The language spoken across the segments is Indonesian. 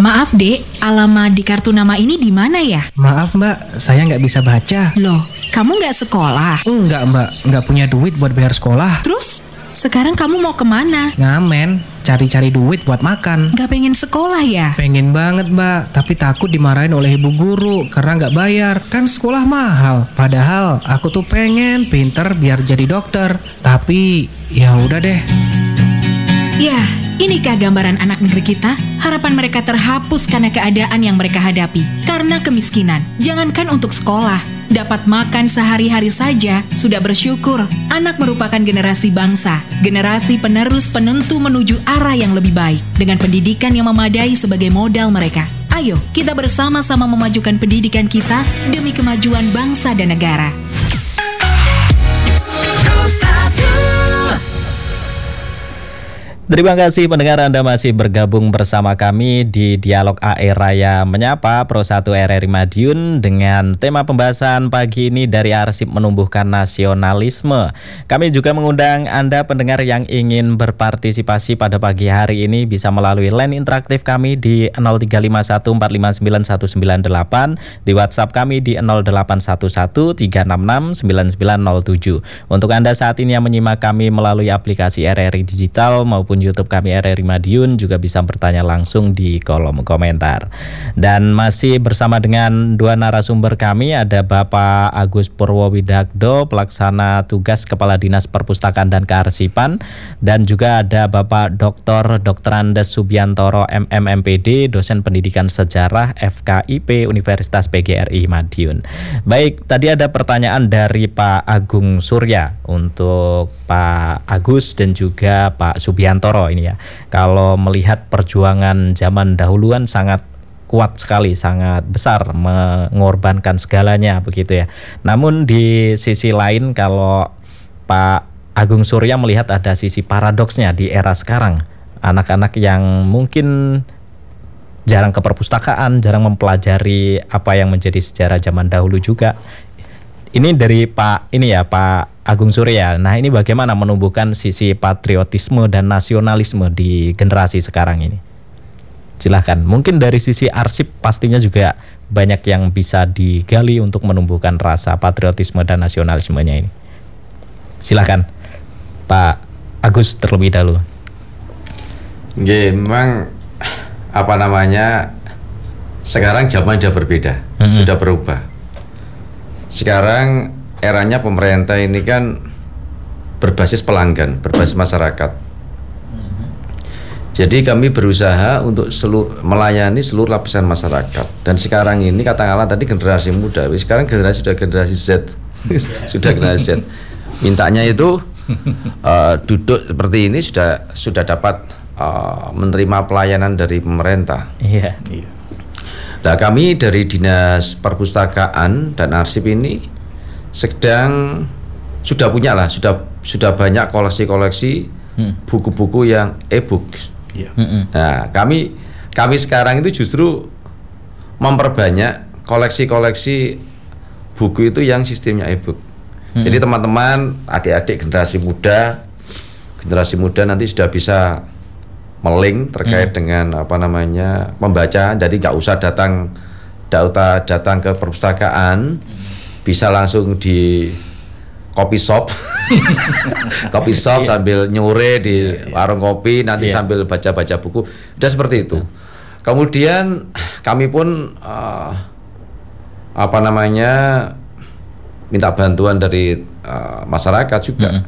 Maaf dek, alamat di kartu nama ini di mana ya? Maaf mbak, saya nggak bisa baca. Loh, kamu nggak sekolah? Enggak mbak, nggak punya duit buat bayar sekolah. Terus, sekarang kamu mau kemana? Ngamen, cari-cari duit buat makan. Nggak pengen sekolah ya? Pengen banget mbak, tapi takut dimarahin oleh ibu guru karena nggak bayar. Kan sekolah mahal. Padahal aku tuh pengen pinter biar jadi dokter. Tapi ya udah deh. Ya, inikah gambaran anak negeri kita? Harapan mereka terhapus karena keadaan yang mereka hadapi. Karena kemiskinan, jangankan untuk sekolah, dapat makan sehari-hari saja sudah bersyukur. Anak merupakan generasi bangsa, generasi penerus penentu menuju arah yang lebih baik, dengan pendidikan yang memadai sebagai modal mereka. Ayo, kita bersama-sama memajukan pendidikan kita demi kemajuan bangsa dan negara. Terima kasih pendengar, Anda masih bergabung bersama kami di Dialog AR Raya Menyapa Pro 1 RRI Madiun dengan tema pembahasan pagi ini dari arsip menumbuhkan nasionalisme. Kami juga mengundang Anda pendengar yang ingin berpartisipasi pada pagi hari ini bisa melalui line interaktif kami di 0351459198, di WhatsApp kami di 0811366907. Untuk Anda saat ini yang menyimak kami melalui aplikasi RRI Digital maupun YouTube kami RRI Madiun juga bisa bertanya langsung di kolom komentar. Dan masih bersama dengan dua narasumber kami, ada Bapak Agus Purwowidakdo, Pelaksana Tugas Kepala Dinas Perpustakaan dan Kearsipan, dan juga ada Bapak Dr. Andes Subiantoro MMPD, Dosen Pendidikan Sejarah FKIP Universitas PGRI Madiun. Baik, tadi ada pertanyaan dari Pak Agung Surya untuk Pak Agus dan juga Pak Subiantoro ini ya. Kalau melihat perjuangan zaman dahuluan sangat kuat sekali, sangat besar, mengorbankan segalanya begitu ya. Namun di sisi lain kalau Pak Agung Surya melihat ada sisi paradoksnya di era sekarang. Anak-anak yang mungkin jarang ke perpustakaan, jarang mempelajari apa yang menjadi sejarah zaman dahulu juga. Ini dari Pak Agung Surya. Nah, ini bagaimana menumbuhkan sisi patriotisme dan nasionalisme di generasi sekarang ini? Silahkan. Mungkin dari sisi arsip pastinya juga banyak yang bisa digali untuk menumbuhkan rasa patriotisme dan nasionalismenya ini. Silahkan, Pak Agus terlebih dahulu. Memang sekarang zaman sudah berbeda, sudah berubah. Sekarang eranya pemerintah ini kan berbasis pelanggan, berbasis masyarakat. Jadi kami berusaha untuk melayani seluruh lapisan masyarakat. Dan sekarang ini katakanlah tadi generasi muda, sekarang sudah generasi Z, sudah generasi Z. Mintanya itu duduk seperti ini sudah dapat menerima pelayanan dari pemerintah. Iya. Nah, kami dari Dinas Perpustakaan dan Arsip ini sudah banyak koleksi-koleksi buku-buku yang e-book. Nah, kami sekarang itu justru memperbanyak koleksi-koleksi buku itu yang sistemnya e-book. Jadi teman-teman, adik-adik generasi muda nanti sudah bisa melink terkait dengan membaca. Jadi nggak usah datang ke perpustakaan, bisa langsung di kopi shop sambil nyore di warung kopi, nanti sambil baca-baca buku. Udah seperti itu. Kemudian kami pun minta bantuan dari masyarakat juga.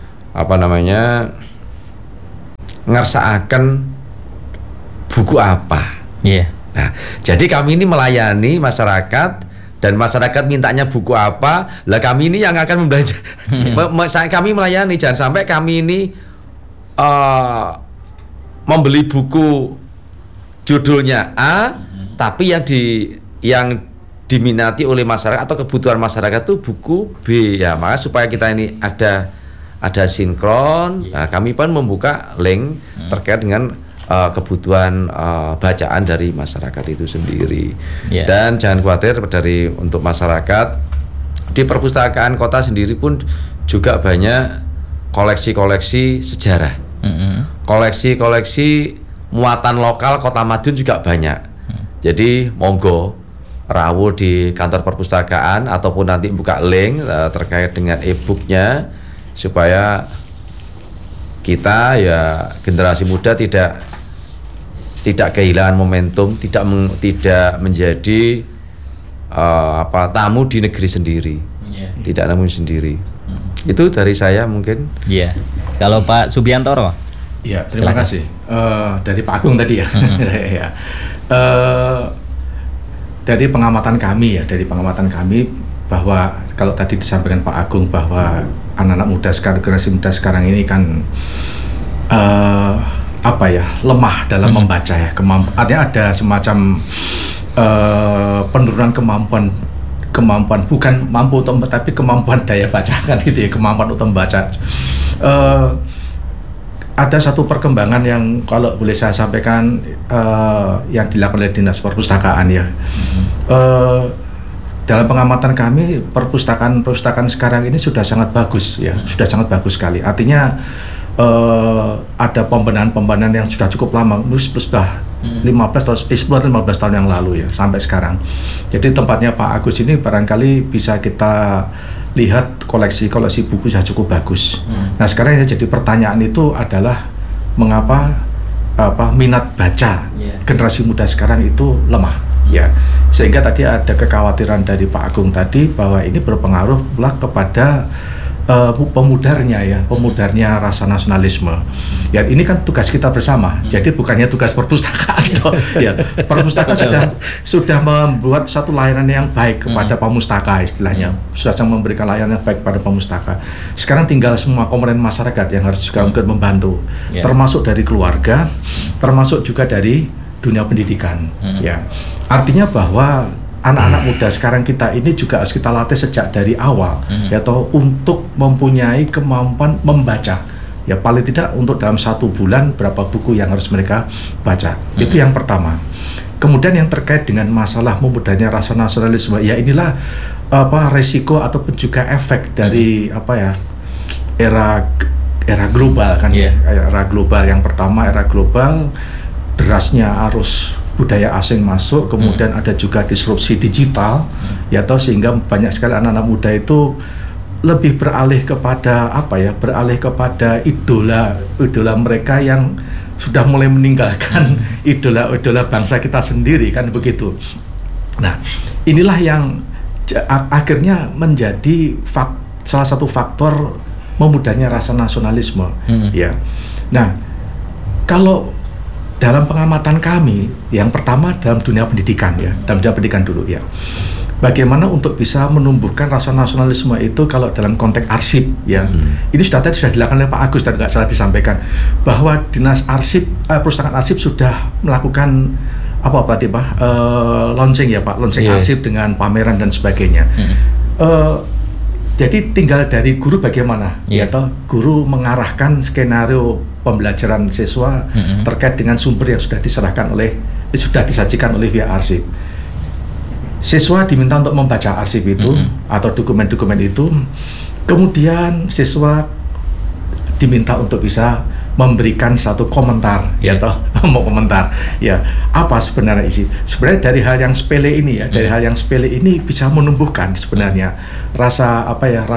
Ngersaaken buku apa. Nah, jadi kami ini melayani masyarakat dan masyarakat mintanya buku apa, lah kami ini yang akan membelajar. Kami melayani, jangan sampai kami ini membeli buku judulnya A, tapi yang diminati oleh masyarakat atau kebutuhan masyarakat itu buku B ya. Maka supaya kita ini ada sinkron, nah, kami pun membuka link terkait dengan kebutuhan bacaan dari masyarakat itu sendiri. Dan jangan khawatir untuk masyarakat di perpustakaan kota sendiri pun juga banyak koleksi-koleksi sejarah, koleksi-koleksi muatan lokal Kota Madiun juga banyak. Jadi monggo rawuh di kantor perpustakaan ataupun nanti buka link terkait dengan e-booknya supaya kita ya generasi muda tidak kehilangan momentum, tidak menjadi tamu di negeri sendiri, tidak tamu sendiri. Itu dari saya mungkin. Iya. Kalau Pak Subiantoro? Ya, terima Silakan. kasih. Dari Pak Agung tadi ya. Ya. Dari pengamatan kami bahwa kalau tadi disampaikan Pak Agung bahwa anak-anak muda sekarang, generasi muda sekarang ini kan lemah dalam membaca ya. Artinya ada semacam penurunan kemampuan bukan mampu untuk tapi kemampuan daya baca kan gitu ya, kemampuan untuk membaca. Ada satu perkembangan yang kalau boleh saya sampaikan yang dilakukan oleh Dinas Perpustakaan ya. Dalam pengamatan kami perpustakaan sekarang ini sudah sangat bagus ya, sudah sangat bagus sekali. Artinya ada pembenahan yang sudah cukup lama, sudah 10 atau 15 tahun yang lalu ya sampai sekarang. Jadi tempatnya Pak Agus ini barangkali bisa kita lihat koleksi buku sudah cukup bagus. Nah sekarang yang jadi pertanyaan itu adalah mengapa minat baca generasi muda sekarang itu lemah ya, sehingga tadi ada kekhawatiran dari Pak Agung tadi bahwa ini berpengaruh pula kepada pemudarnya rasa nasionalisme. Ya ini kan tugas kita bersama. Jadi bukannya tugas perpustakaan ya. Perpustakaan sudah membuat satu layanan yang baik kepada pemustaka istilahnya. Sudah memberikan layanan yang baik kepada pemustaka. Sekarang tinggal semua komponen masyarakat yang harus juga mungkin membantu. Termasuk dari keluarga, termasuk juga dari dunia pendidikan ya. Artinya bahwa anak-anak muda sekarang kita ini juga harus kita latih sejak dari awal ya toh, untuk mempunyai kemampuan membaca ya, paling tidak untuk dalam 1 bulan berapa buku yang harus mereka baca. Itu yang pertama. Kemudian yang terkait dengan masalah memudahnya rasa nasionalisme ya, inilah resiko ataupun juga efek dari era global kan ya. Era global yang pertama, era global, derasnya arus budaya asing masuk, kemudian ada juga disrupsi digital ya toh, sehingga banyak sekali anak-anak muda itu lebih beralih kepada idola mereka yang sudah mulai meninggalkan idola bangsa kita sendiri kan begitu. Nah, inilah yang akhirnya menjadi salah satu faktor memudahnya rasa nasionalisme ya. Nah, kalau dalam pengamatan kami, yang pertama dalam dunia pendidikan ya, dalam dunia pendidikan dulu ya. Bagaimana untuk bisa menumbuhkan rasa nasionalisme itu kalau dalam konteks arsip ya. Ini sudah dilakukan oleh Pak Agus dan nggak salah disampaikan bahwa Dinas Arsip, Perpustakaan Arsip sudah melakukan launching ya Pak, launching arsip dengan pameran dan sebagainya. Jadi tinggal dari guru bagaimana ya toh, guru mengarahkan skenario pembelajaran siswa terkait dengan sumber yang sudah disajikan oleh via arsip. Siswa diminta untuk membaca arsip itu atau dokumen-dokumen itu, kemudian siswa diminta untuk bisa memberikan satu komentar ya toh, mau komentar ya apa sebenarnya isi. Sebenarnya dari hal yang sepele ini ya, dari hal yang sepele ini bisa menumbuhkan sebenarnya rasa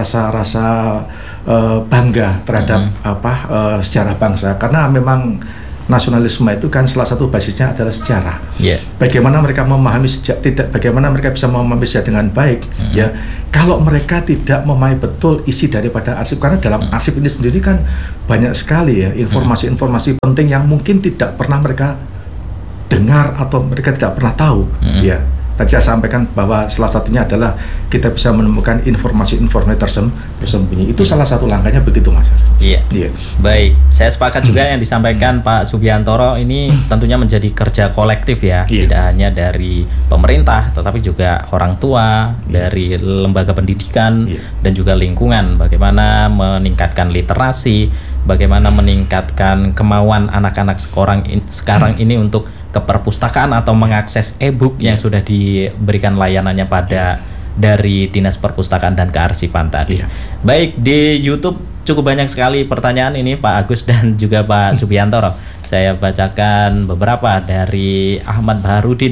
bangga terhadap sejarah bangsa, karena memang nasionalisme itu kan salah satu basisnya adalah sejarah. Bagaimana mereka memahami bagaimana mereka bisa memahami sejarah dengan baik ya, kalau mereka tidak memahami betul isi daripada arsip, karena dalam arsip ini sendiri kan banyak sekali ya informasi-informasi penting yang mungkin tidak pernah mereka dengar atau mereka tidak pernah tahu ya. Tadi saya sampaikan bahwa salah satunya adalah kita bisa menemukan informasi-informasi tersembunyi. Itu salah satu langkahnya begitu, Mas. Iya. Baik, saya sepakat juga yang disampaikan Pak Subiantoro ini tentunya menjadi kerja kolektif ya, tidak hanya dari pemerintah, tetapi juga orang tua, dari lembaga pendidikan dan juga lingkungan. Bagaimana meningkatkan literasi, bagaimana meningkatkan kemauan anak-anak sekarang ini untuk ke perpustakaan atau mengakses e-book yang sudah diberikan layanannya dari Dinas Perpustakaan dan Kearsipan tadi. Baik, di YouTube cukup banyak sekali pertanyaan ini Pak Agus dan juga Pak Subiantoro. Saya bacakan beberapa dari Ahmad Baharudin.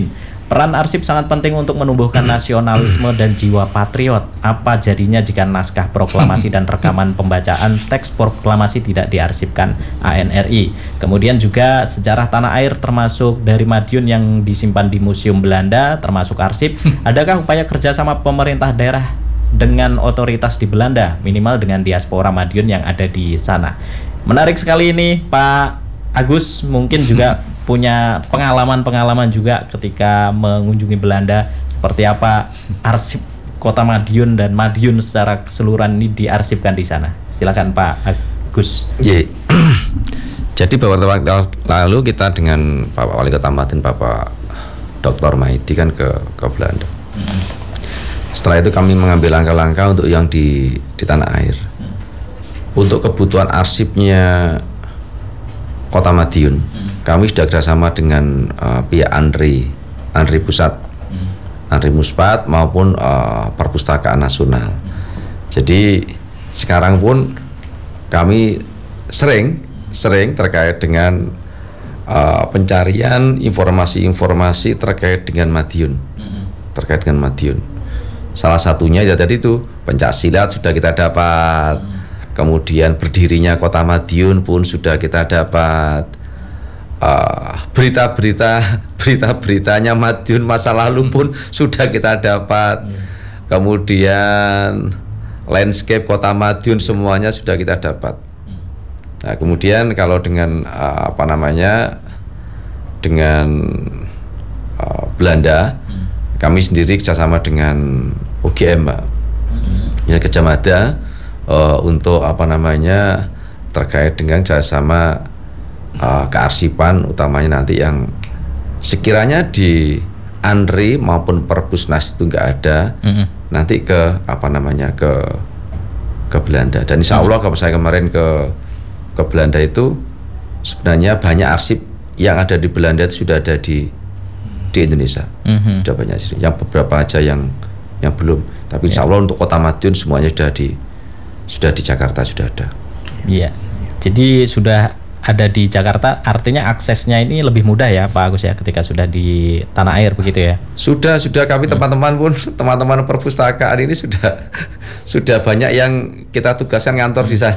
Peran arsip sangat penting untuk menumbuhkan nasionalisme dan jiwa patriot. Apa jadinya jika naskah proklamasi dan rekaman pembacaan teks proklamasi tidak diarsipkan ANRI? Kemudian juga sejarah tanah air termasuk dari Madiun yang disimpan di Museum Belanda termasuk arsip. Adakah upaya kerjasama pemerintah daerah dengan otoritas di Belanda, minimal dengan diaspora Madiun yang ada di sana? Menarik sekali ini, Pak Agus, mungkin juga punya pengalaman-pengalaman juga ketika mengunjungi Belanda, seperti apa arsip Kota Madiun dan Madiun secara keseluruhan ini diarsipkan di sana. Silakan Pak Agus. Yeah. Jadi beberapa waktu lalu kita dengan Bapak Wali Kota Madiun, Bapak Dr. Maidi kan ke Belanda. Setelah itu kami mengambil langkah-langkah untuk yang di tanah air. Untuk kebutuhan arsipnya Kota Madiun, kami sudah kerjasama dengan pihak ANRI Pusat, ANRI Muspat maupun Perpustakaan Nasional. Jadi sekarang pun kami sering terkait dengan pencarian informasi-informasi terkait dengan Madiun, Salah satunya ya tadi itu pencaksilat sudah kita dapat. Kemudian berdirinya Kota Madiun pun sudah kita dapat. Beritanya Madiun masa lalu pun sudah kita dapat. Kemudian landscape Kota Madiun semuanya sudah kita dapat. Nah, kemudian kalau dengan Belanda, kami sendiri kerjasama dengan UGM, Mbak. Ya, Gajah Mada. Untuk terkait dengan kerjasama kearsipan utamanya nanti yang sekiranya di ANRI maupun Perpusnas itu nggak ada, nanti ke Belanda. Dan insya Allah kalau saya kemarin ke Belanda itu sebenarnya banyak arsip yang ada di Belanda itu sudah ada di Indonesia. Sudah banyak sih. Yang beberapa aja yang belum. Tapi insya Allah untuk Kota Madiun semuanya sudah di Jakarta sudah ada. Iya. Jadi sudah ada di Jakarta, artinya aksesnya ini lebih mudah ya Pak Agus ya ketika sudah di tanah air begitu ya. Sudah kami teman-teman perpustakaan ini sudah banyak yang kita tugaskan ngantor di sana.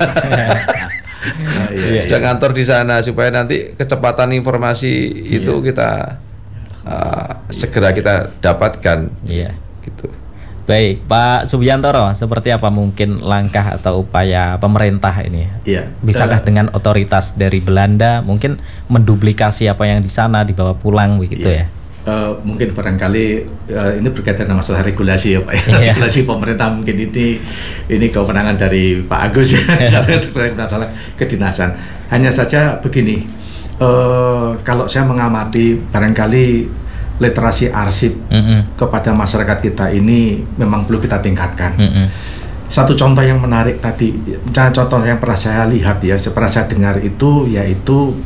Sudah ngantor di sana supaya nanti kecepatan informasi itu kita segera kita dapatkan. Iya. Gitu. Baik, Pak Subiantoro, seperti apa mungkin langkah atau upaya pemerintah ini? Iya. Bisakah dengan otoritas dari Belanda mungkin menduplikasi apa yang di sana dibawa pulang begitu ya? Mungkin barangkali ini berkaitan dengan masalah regulasi ya Pak. Regulasi pemerintah mungkin ini kewenangan dari Pak Agus ya. Karena itu masalah kedinasan. Hanya saja begini, kalau saya mengamati barangkali literasi arsip kepada masyarakat kita ini memang perlu kita tingkatkan. Satu contoh yang menarik tadi, contoh yang pernah saya lihat ya, pernah saya dengar itu yaitu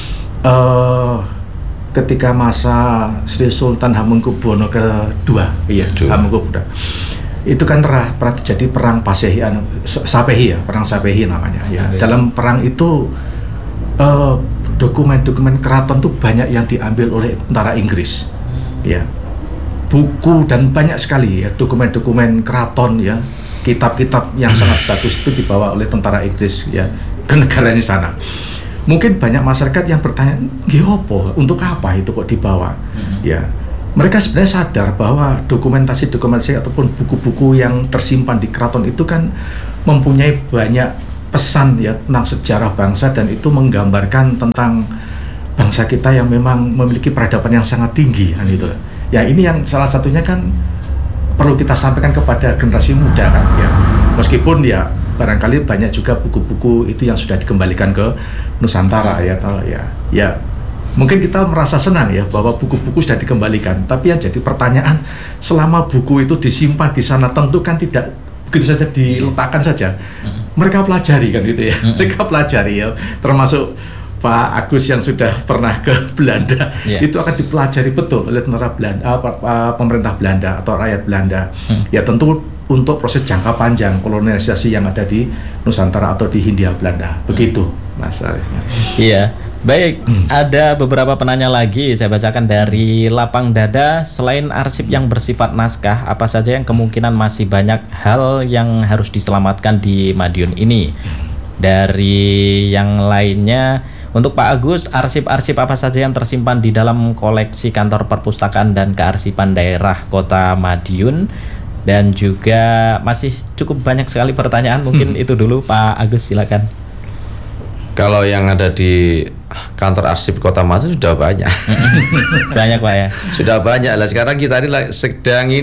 ketika masa Sri Sultan Hamengkubuwono kedua, Hamengkubuwono, itu kan pernah terjadi perang Sapehi, perang Sapehi namanya. Ya. Dalam perang itu dokumen-dokumen keraton itu banyak yang diambil oleh tentara Inggris. Ya, buku dan banyak sekali ya dokumen-dokumen keraton ya, kitab-kitab yang sangat bagus itu dibawa oleh tentara Inggris ya ke negaranya sana. Mungkin banyak masyarakat yang bertanya, untuk apa itu kok dibawa? Ya, mereka sebenarnya sadar bahwa dokumentasi ataupun buku-buku yang tersimpan di keraton itu kan mempunyai banyak pesan ya tentang sejarah bangsa dan itu menggambarkan tentang bangsa kita yang memang memiliki peradaban yang sangat tinggi kan itu. Ya ini yang salah satunya kan perlu kita sampaikan kepada generasi muda kan ya. Meskipun ya barangkali banyak juga buku-buku itu yang sudah dikembalikan ke Nusantara ya atau ya mungkin kita merasa senang ya bahwa buku-buku sudah dikembalikan. Tapi yang jadi pertanyaan, selama buku itu disimpan di sana tentu kan tidak begitu saja diletakkan saja. Mereka pelajari kan gitu ya. Mereka pelajari ya, termasuk Pak Agus yang sudah pernah ke Belanda, itu akan dipelajari betul oleh tentara Belanda, pemerintah Belanda atau rakyat Belanda. Ya tentu untuk proses jangka panjang kolonialisasi yang ada di Nusantara atau di Hindia Belanda. Begitu, Mas Arif. Iya, Baik, ada beberapa penanya lagi. Saya bacakan dari Lapang Dada. Selain arsip yang bersifat naskah, apa saja yang kemungkinan masih banyak hal yang harus diselamatkan di Madiun ini? Dari yang lainnya, untuk Pak Agus, arsip-arsip apa saja yang tersimpan di dalam koleksi kantor perpustakaan dan kearsipan daerah Kota Madiun? Dan juga masih cukup banyak sekali pertanyaan. Mungkin itu dulu Pak Agus, silakan. Kalau yang ada di kantor arsip Kota Madiun sudah banyak. Banyak Pak ya. Sudah banyak lah. Sekarang kita ini sedang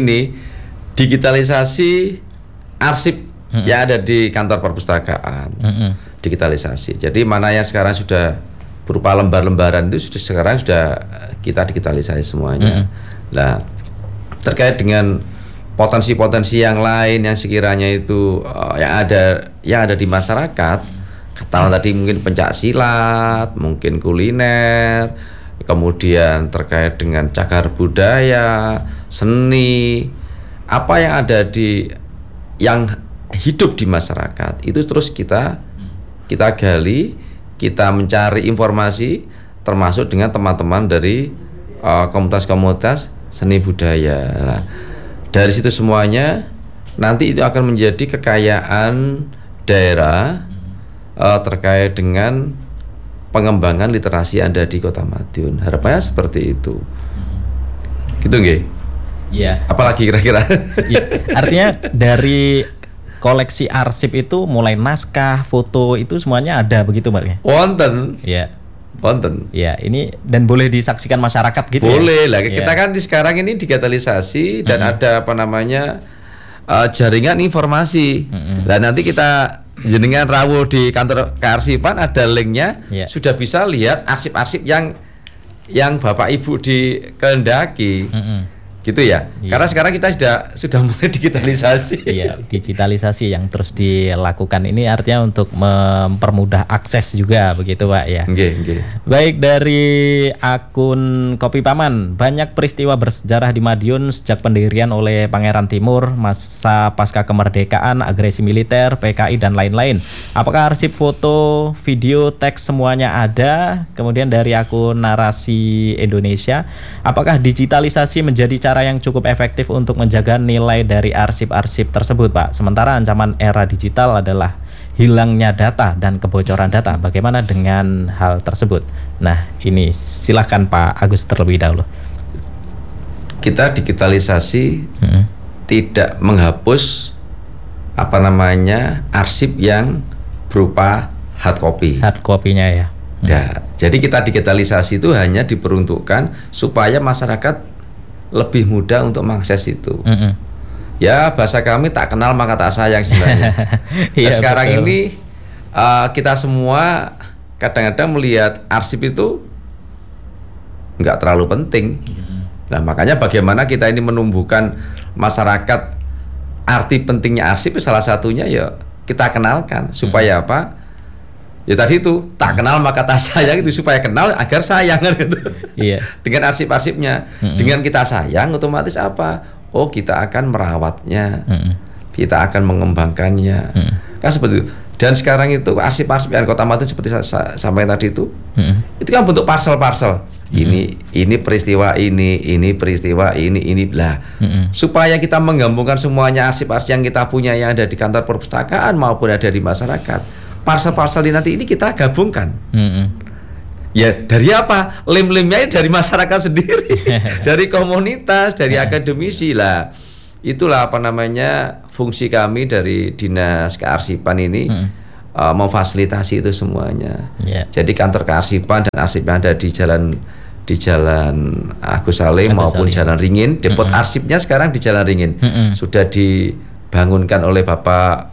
digitalisasi arsip yang ada di kantor perpustakaan. Digitalisasi. Jadi mana yang sekarang sudah berupa lembar-lembaran itu sekarang sudah kita digitalisasi semuanya. Nah, terkait dengan potensi-potensi yang lain yang sekiranya itu yang ada di masyarakat. Katakanlah tadi mungkin pencak silat, mungkin kuliner, kemudian terkait dengan cagar budaya, seni, apa yang ada yang hidup di masyarakat itu terus kita gali, kita mencari informasi, termasuk dengan teman-teman dari komunitas-komunitas seni budaya. Nah, dari situ semuanya nanti itu akan menjadi kekayaan daerah terkait dengan pengembangan literasi yang ada di Kota Madiun. Harapannya seperti itu. Gitu nggih? Iya. Apalagi kira-kira? Ya, artinya dari koleksi arsip itu mulai naskah, foto itu semuanya ada begitu Pak ya? Wonten. Iya. Wonten. Ya, ini dan boleh disaksikan masyarakat gitu. Boleh lah. Ya? Kita kan sekarang ini digitalisasi dan ada jaringan informasi. Dan nanti kita jenengan rawuh di kantor kearsipan ada linknya, sudah bisa lihat arsip-arsip yang Bapak Ibu dikehendaki. Gitu ya. Karena sekarang kita sudah mulai digitalisasi. Iya, digitalisasi yang terus dilakukan ini artinya untuk mempermudah akses juga begitu Pak ya. Nggih. Baik, dari akun Kopi Paman, banyak peristiwa bersejarah di Madiun sejak pendirian oleh Pangeran Timur, masa pasca kemerdekaan, agresi militer, PKI dan lain-lain. Apakah arsip foto, video, teks semuanya ada? Kemudian dari akun Narasi Indonesia, apakah digitalisasi menjadi cara yang cukup efektif untuk menjaga nilai dari arsip-arsip tersebut Pak? Sementara ancaman era digital adalah hilangnya data dan kebocoran data. Bagaimana dengan hal tersebut? Nah, ini silahkan Pak Agus terlebih dahulu. Kita digitalisasi tidak menghapus arsip yang berupa hard copy. Hard copy-nya ya. Nah, jadi kita digitalisasi itu hanya diperuntukkan supaya masyarakat lebih mudah untuk mengakses itu. Ya, bahasa kami tak kenal maka tak sayang sebenarnya. Iya, sekarang betul. ini kita semua kadang-kadang melihat arsip itu nggak terlalu penting. Nah, makanya bagaimana kita ini menumbuhkan masyarakat arti pentingnya arsip, salah satunya ya kita kenalkan supaya apa? Ya tadi itu tak kenal maka tak sayang, itu supaya kenal agar sayang gitu. Iya. Dengan arsip-arsipnya, dengan kita sayang otomatis apa? Oh, kita akan merawatnya, kita akan mengembangkannya, kan seperti itu. Dan sekarang itu arsip-arsip yang Kota Madiun seperti sampai tadi itu kan bentuk parsel-parsel. Ini peristiwa ini peristiwa ini lah. Supaya kita menggabungkan semuanya arsip-arsip yang kita punya yang ada di kantor perpustakaan maupun ada di masyarakat. Parsel-parsel nanti ini kita gabungkan. Ya dari apa? Lem-lemnya dari masyarakat sendiri, dari komunitas, dari akademisi lah. Itulah fungsi kami dari Dinas Kearsipan ini memfasilitasi itu semuanya. Jadi kantor kearsipan dan arsip yang ada di Jalan Agus Salim maupun Jalan Ringin, depot arsipnya sekarang di Jalan Ringin sudah dibangunkan oleh Bapak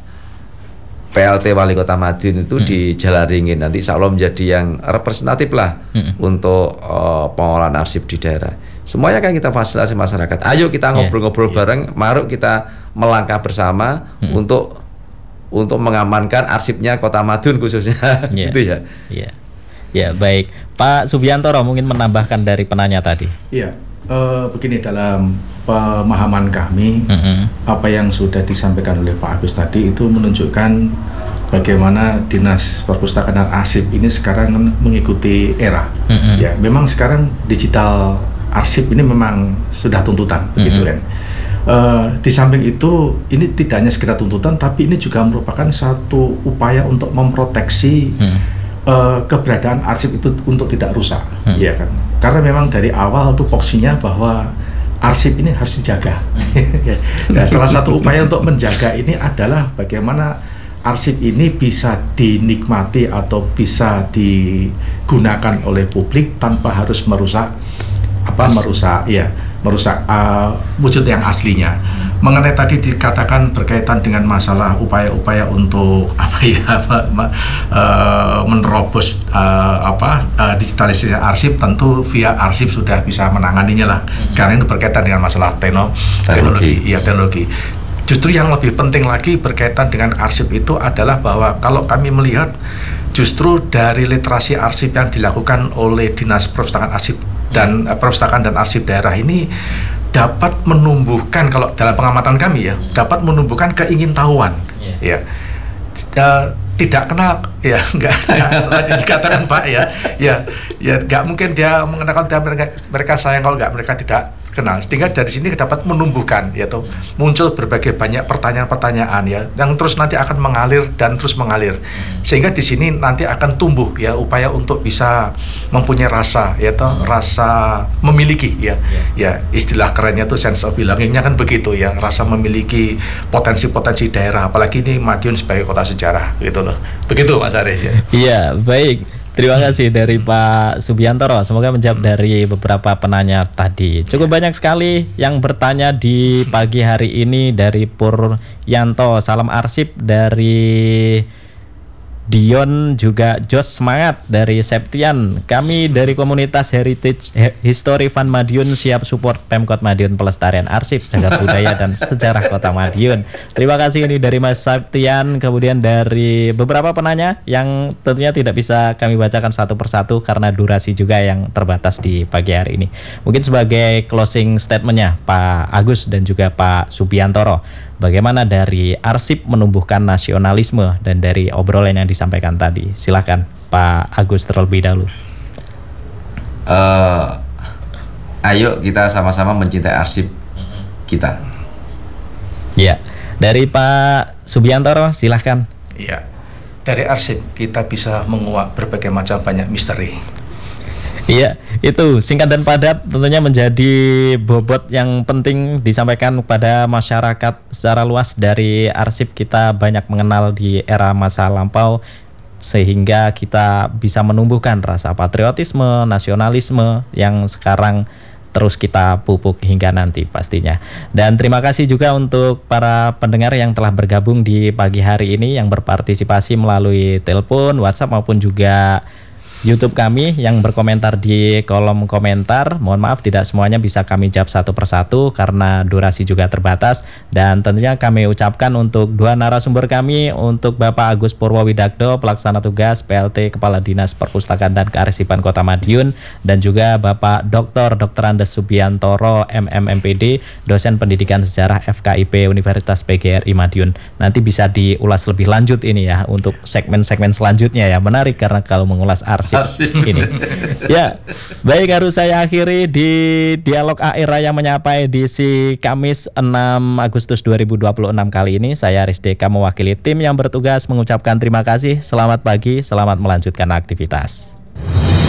PLT Wali Kota Madiun itu di Jalan Ringin. Nanti insya Allah menjadi yang representatif lah untuk pengolahan arsip di daerah. Semuanya kan kita fasilitasi masyarakat. Ayo kita ngobrol-ngobrol bareng, mari kita melangkah bersama untuk mengamankan arsipnya Kota Madiun khususnya. Gitu ya. Ya, baik. Pak Subiantoro mungkin menambahkan dari penanya tadi. Iya. Begini, dalam pemahaman kami, apa yang sudah disampaikan oleh Pak Agus tadi itu menunjukkan bagaimana Dinas Perpustakaan dan Arsip ini sekarang mengikuti era. Ya, memang sekarang digital arsip ini memang sudah tuntutan, begitu kan. Di samping itu, ini tidak hanya sekedar tuntutan, tapi ini juga merupakan satu upaya untuk memproteksi keberadaan arsip itu untuk tidak rusak, ya kan. Karena memang dari awal tupoksinya bahwa arsip ini harus dijaga. Ya, salah satu upaya untuk menjaga ini adalah bagaimana arsip ini bisa dinikmati atau bisa digunakan oleh publik tanpa harus merusak wujud yang aslinya. Mengenai tadi dikatakan berkaitan dengan masalah upaya-upaya untuk menerobos digitalisasi arsip, tentu via arsip sudah bisa menanganinya lah, karena itu berkaitan dengan masalah teknologi. Justru yang lebih penting lagi berkaitan dengan arsip itu adalah bahwa kalau kami melihat justru dari literasi arsip yang dilakukan oleh Dinas Perpustakaan Arsip dan Perpustakaan dan Arsip daerah ini dapat menumbuhkan, kalau dalam pengamatan kami ya, dapat menumbuhkan keingintahuan. Ya. Tidak kenal ya, enggak setelah dikatakan Pak ya nggak mungkin dia mengatakan mereka sayang kalau mereka tidak kenal, sehingga dari sini dapat menumbuhkan, yaitu muncul berbagai banyak pertanyaan-pertanyaan ya, yang terus nanti akan mengalir dan terus mengalir, sehingga di sini nanti akan tumbuh ya upaya untuk bisa mempunyai rasa, yaitu rasa memiliki ya istilah kerennya tuh sense of belonging-nya kan begitu ya, rasa memiliki potensi-potensi daerah, apalagi ini Madiun sebagai kota sejarah gitu loh, begitu Mas Aris ya. Iya, baik. Terima kasih dari Pak Subiantoro. Semoga menjawab dari beberapa penanya tadi. Cukup banyak sekali yang bertanya di pagi hari ini. Dari Puryanto, salam arsip. Dari Dion, juga Jos semangat. Dari Septian, kami dari komunitas Heritage History Fund Madiun siap support Pemkot Madiun pelestarian arsip, cagar budaya dan sejarah Kota Madiun. Terima kasih ini dari Mas Septian. Kemudian dari beberapa penanya yang tentunya tidak bisa kami bacakan satu persatu karena durasi juga yang terbatas di pagi hari ini. Mungkin sebagai closing statementnya Pak Agus dan juga Pak Subiantoro, bagaimana dari arsip menumbuhkan nasionalisme dan dari obrolan yang disampaikan tadi. Silakan Pak Agus terlebih dahulu. Ayo kita sama-sama mencintai arsip kita. Ya, dari Pak Subiantoro silahkan. Iya, dari arsip kita bisa menguak berbagai macam banyak misteri. Iya, itu singkat dan padat tentunya menjadi bobot yang penting disampaikan kepada masyarakat secara luas. Dari arsip kita banyak mengenal di era masa lampau, sehingga kita bisa menumbuhkan rasa patriotisme, nasionalisme yang sekarang terus kita pupuk hingga nanti pastinya. Dan terima kasih juga untuk para pendengar yang telah bergabung di pagi hari ini, yang berpartisipasi melalui telepon, WhatsApp maupun juga YouTube kami yang berkomentar di kolom komentar. Mohon maaf tidak semuanya bisa kami jawab satu persatu karena durasi juga terbatas. Dan tentunya kami ucapkan untuk dua narasumber kami, untuk Bapak Agus Purwowidakdo, Pelaksana Tugas PLT Kepala Dinas Perpustakaan dan Kearsipan Kota Madiun, dan juga Bapak Dr. Andes Subiantoro MMMPD, Dosen Pendidikan Sejarah FKIP Universitas PGRI Madiun. Nanti bisa diulas lebih lanjut ini ya untuk segmen-segmen selanjutnya ya. Menarik karena kalau mengulas arsip ini. Ya, baik, harus saya akhiri di Dialog AIR Raya Menyapa edisi Kamis 6 Agustus 2026 kali ini. Saya Risdeka mewakili tim yang bertugas mengucapkan terima kasih. Selamat pagi, selamat melanjutkan aktivitas.